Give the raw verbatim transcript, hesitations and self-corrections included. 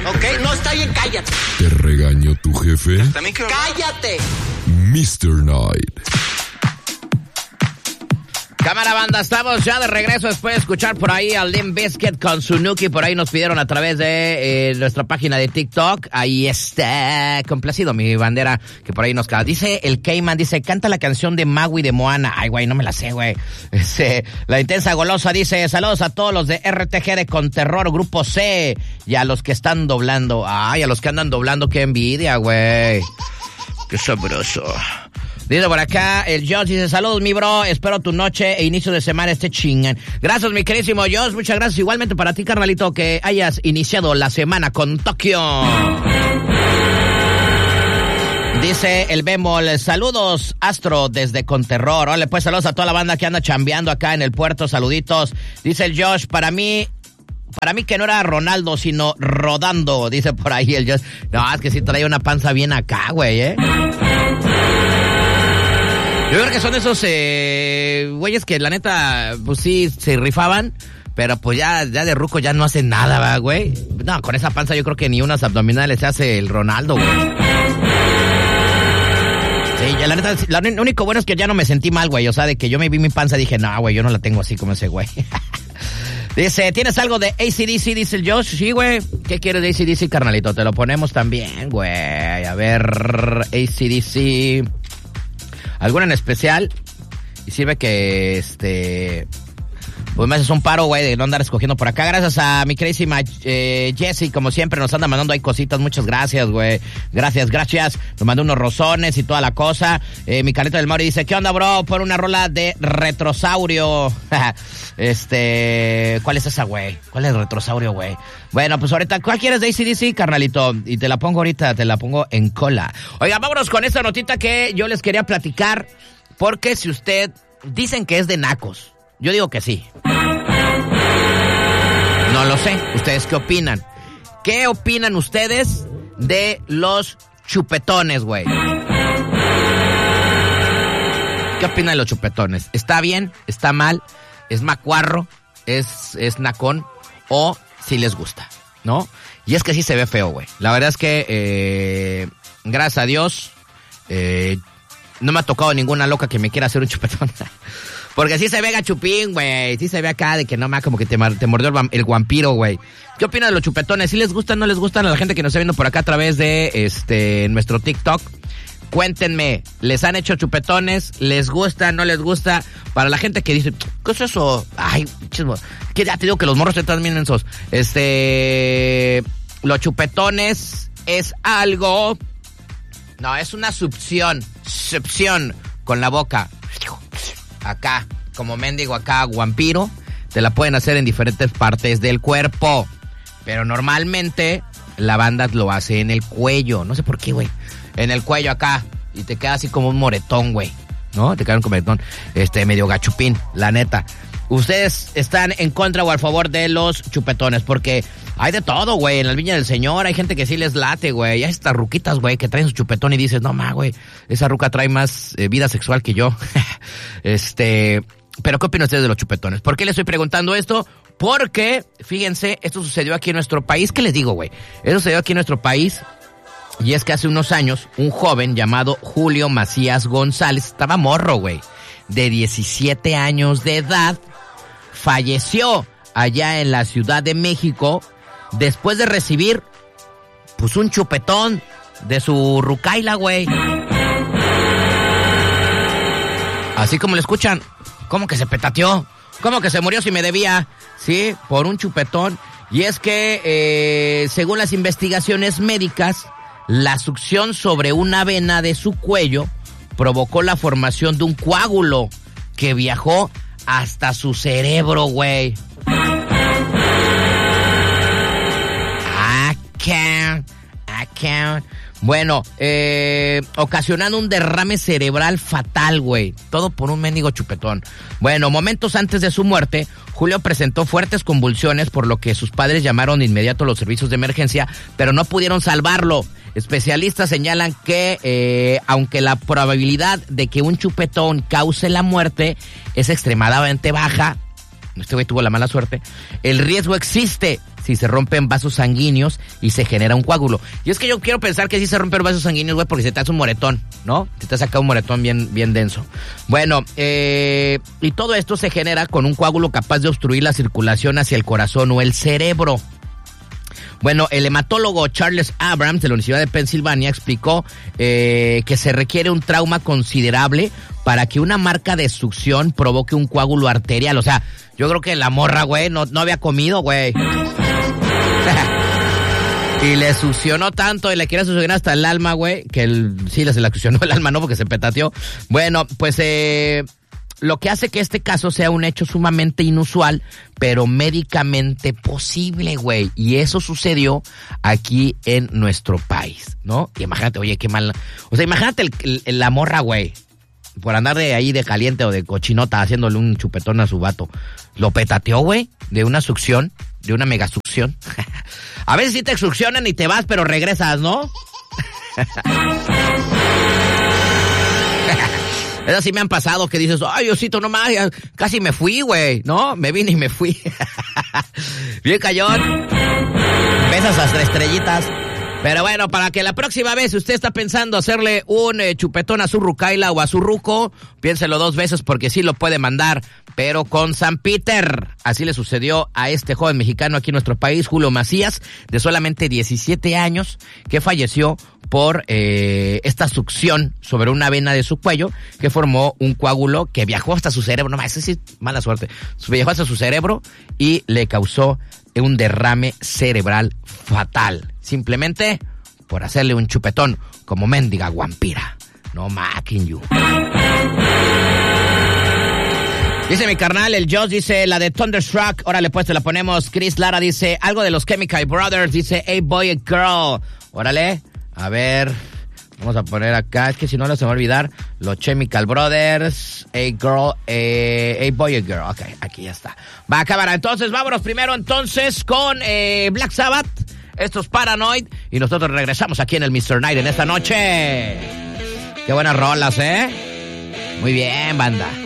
¿Ok? No, está bien, cállate. ¿Te regañó tu jefe? ¿También quiero... ¡Cállate! mister Knight. Cámara banda, estamos ya de regreso después de escuchar por ahí al Limp Bizkit con Suzuki. Por ahí nos pidieron a través de eh, nuestra página de TikTok. Ahí está, complacido mi bandera, que por ahí nos queda. Dice el Cayman, dice, canta la canción de Maui de Moana. Ay, güey, no me la sé, güey. Este, la intensa golosa dice, saludos a todos los de R T G de Conterror, Grupo C, y a los que están doblando. Ay, a los que andan doblando, qué envidia, güey. Qué sabroso. Dice por acá, el Josh dice, saludos mi bro, espero tu noche e inicio de semana esté chingan. Gracias mi queridísimo Josh, muchas gracias igualmente para ti carnalito que hayas iniciado la semana con Tokio. Dice el Bemol, saludos Astro desde Conterror. Órale pues, saludos a toda la banda que anda chambeando acá en el puerto, saluditos. Dice el Josh, para mí... Para mí que no era Ronaldo, sino rodando, dice por ahí el Josh. No, es que sí trae una panza bien acá, güey, ¿eh? Yo creo que son esos eh, güeyes que la neta, pues sí, se rifaban, pero pues ya, ya de ruco ya no hacen nada, ¿va, güey? No, con esa panza yo creo que ni unas abdominales se hace el Ronaldo, güey. Sí, ya la neta, lo único bueno es que ya no me sentí mal, güey. O sea, de que yo me vi mi panza y dije, no, güey, yo no la tengo así como ese güey. Dice, ¿tienes algo de A C D C? Dice el Josh. Sí, güey. ¿Qué quieres de A C D C, carnalito? Te lo ponemos también, güey. A ver, A C D C... ¿Alguna en especial? Y sirve que, este... pues me haces un paro, güey, de no andar escogiendo por acá. Gracias a mi queridísima eh, Jessie, como siempre, nos anda mandando ahí cositas. Muchas gracias, güey. Gracias, gracias. Nos mandó unos rozones y toda la cosa. Eh, mi Carlito del Mauri dice, ¿qué onda, bro? Por una rola de Retrosaurio. este... ¿Cuál es esa, güey? ¿Cuál es el Retrosaurio, güey? Bueno, pues ahorita, ¿cuál quieres de A C D C, carnalito? Y te la pongo ahorita, te la pongo en cola. Oiga, vámonos con esta notita que yo les quería platicar. Porque si usted... Dicen que es de nacos. Yo digo que sí. No lo sé. ¿Ustedes qué opinan? ¿Qué opinan ustedes de los chupetones, güey? ¿Qué opinan de los chupetones? ¿Está bien? ¿Está mal? ¿Es macuarro? ¿Es, es nacón? ¿O si les gusta? ¿No? Y es que sí se ve feo, güey. La verdad es que, eh, gracias a Dios, eh, no me ha tocado ninguna loca que me quiera hacer un chupetón. Porque sí se ve gachupín, güey. Sí se ve acá de que no más como que te, te mordió el, el vampiro, güey. ¿Qué opinan de los chupetones? ¿Sí les gustan, no les gustan? A la gente que nos está viendo por acá a través de este nuestro TikTok. Cuéntenme, ¿les han hecho chupetones? ¿Les gusta, no les gusta? Para la gente que dice, ¿qué es eso? Ay, chismo. Que ya te digo que los morros están bien mensos. Este... Los chupetones es algo... No, es una succión. Succión con la boca. Acá, como mendigo acá, vampiro, te la pueden hacer en diferentes partes del cuerpo. Pero normalmente la banda lo hace en el cuello. No sé por qué, güey. En el cuello acá. Y te queda así como un moretón, güey. ¿No? Te queda un moretón. Este, medio gachupín, la neta. ¿Ustedes están en contra o a favor de los chupetones? Porque hay de todo, güey. En la Viña del Señor hay gente que sí les late, güey. Hay estas ruquitas, güey, que traen su chupetón y dices, no, ma, güey, esa ruca trae más eh, vida sexual que yo. este... Pero, ¿qué opinan ustedes de los chupetones? ¿Por qué les estoy preguntando esto? Porque, fíjense, esto sucedió aquí en nuestro país. ¿Qué les digo, güey? Esto sucedió aquí en nuestro país. Y es que hace unos años, un joven llamado Julio Macías González, estaba morro, güey, de diecisiete años de edad, falleció allá en la Ciudad de México después de recibir, pues, un chupetón de su rucaila, güey. Así como lo escuchan, ¿cómo que se petateó? ¿Cómo que se murió si me debía? Sí, por un chupetón. Y es que, eh, según las investigaciones médicas, la succión sobre una vena de su cuello provocó la formación de un coágulo que viajó hasta su cerebro, güey. Acá, acá. Bueno, eh, ocasionando un derrame cerebral fatal, güey. Todo por un mendigo chupetón. Bueno, momentos antes de su muerte, Julio presentó fuertes convulsiones, por lo que sus padres llamaron de inmediato a los servicios de emergencia, pero no pudieron salvarlo. Especialistas señalan que, eh, aunque la probabilidad de que un chupetón cause la muerte es extremadamente baja, este güey tuvo la mala suerte, el riesgo existe si se rompen vasos sanguíneos y se genera un coágulo. Y es que yo quiero pensar que sí se rompen vasos sanguíneos, güey, porque se te hace un moretón, ¿no? Se te ha sacado un moretón bien, bien denso. Bueno, eh, y todo esto se genera con un coágulo capaz de obstruir la circulación hacia el corazón o el cerebro. Bueno, el hematólogo Charles Abrams de la Universidad de Pensilvania explicó eh, que se requiere un trauma considerable para que una marca de succión provoque un coágulo arterial. O sea, yo creo que la morra, güey, no, no había comido, güey. Y le succionó tanto y le quería succionar hasta el alma, güey, que el, sí, se le succionó el alma, no, porque se petateó. Bueno, pues eh... lo que hace que este caso sea un hecho sumamente inusual, pero médicamente posible, güey. Y eso sucedió aquí en nuestro país, ¿no? Y imagínate, oye, qué mal. O sea, imagínate el, el, la morra, güey, por andar de ahí de caliente o de cochinota haciéndole un chupetón a su vato. Lo petateó, güey, de una succión, de una mega succión. A veces sí te succionan y te vas, pero regresas, ¿no? Esas sí me han pasado que dices, ay, Diosito, no más, casi me fui, güey, ¿no? Me vine y me fui. Bien cayón. Besas hasta estrellitas. Pero bueno, para que la próxima vez usted está pensando hacerle un eh, chupetón a su rucaila o a su ruco, piénselo dos veces porque sí lo puede mandar, pero con San Peter. Así le sucedió a este joven mexicano aquí en nuestro país, Julio Macías, de solamente diecisiete años, que falleció por eh, esta succión sobre una vena de su cuello, que formó un coágulo que viajó hasta su cerebro. No, esa sí, mala suerte. Viajó hasta su cerebro y le causó un derrame cerebral fatal. Simplemente por hacerle un chupetón como mendiga guampira. No making you. Dice mi carnal, el Joss, dice la de Thunderstruck. Órale, pues te la ponemos. Chris Lara dice algo de los Chemical Brothers. Dice, hey boy, girl. Órale, a ver. Vamos a poner acá, es que si no, no se me va a olvidar. Los Chemical Brothers, A Girl, eh, A Boy, A Girl. Ok, aquí ya está. Va a acabar. Entonces, vámonos primero entonces con eh, Black Sabbath. Esto es Paranoid. Y nosotros regresamos aquí en el mister Night en esta noche. Qué buenas rolas, ¿eh? Muy bien, banda.